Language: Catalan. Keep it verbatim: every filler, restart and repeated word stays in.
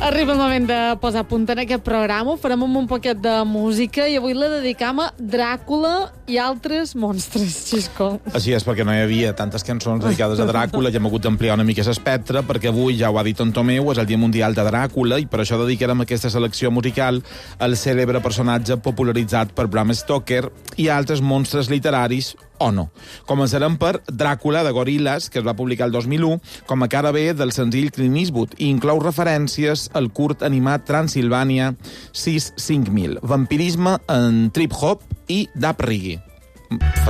Arriba el moment de posar punt en aquest programa. Ho farem amb un poquet de música i avui la dedicam a Dràcula i altres monstres, Xisco. Així és, perquè no hi havia tantes cançons dedicades a Dràcula, ja hem hagut d'ampliar una mica l'espectre, perquè avui, ja ho ha dit en Tomeu, és el Dia Mundial de Dràcula, i per això dedicarem aquesta selecció musical al cèlebre personatge popularitzat per Bram Stoker i altres monstres literaris o no. Començarem per Dràcula, de Gorillaz, que es va publicar el dos mil u, com a cara B del senzill Clint Eastwood, i inclou referències al curt animat Transilvània sis cinc mil, vampirisme en trip-hop i dub reggae.